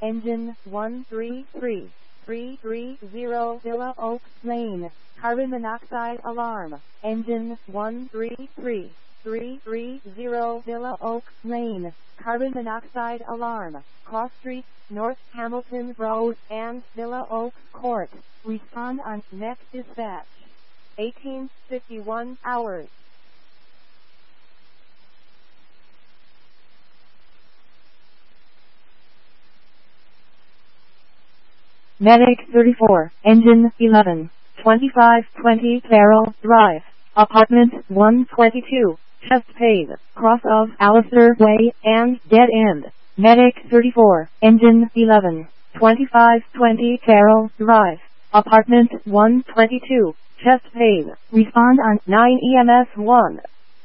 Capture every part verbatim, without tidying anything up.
Engine one three three three three zero Villa Oaks Lane. Carbon monoxide alarm. Engine one three three three three zero Villa Oaks Lane. Carbon monoxide alarm. Cross Street, North Hamilton Road, and Villa Oaks Court. Respond on next dispatch. eighteen fifty-one hours. Medic thirty-four, Engine eleven, twenty-five twenty Farrell Drive, Apartment one twenty-two, Chesapeake, cross of Alistair Way, and dead end. Medic thirty-four, Engine eleven, twenty-five twenty Farrell Drive, Apartment one twenty-two, Chesapeake. Respond on nine E M S one.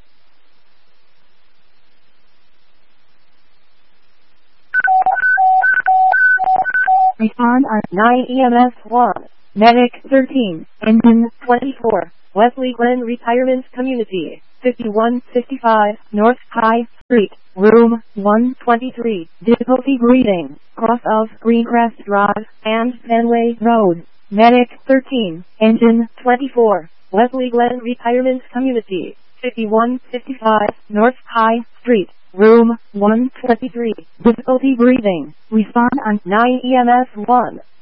Respond on nine E M S one. Medic thirteen, Engine twenty-four, Wesley Glen Retirement Community, fifty-one fifty-five North High Street, Room one twenty-three. Difficulty breathing, cross of Greencrest Drive and Fenway Road. Medic thirteen, Engine twenty-four, Wesley Glen Retirement Community, fifty-one fifty-five North High Street, Room one twenty-three. Difficulty breathing. Respond on nine E M S one.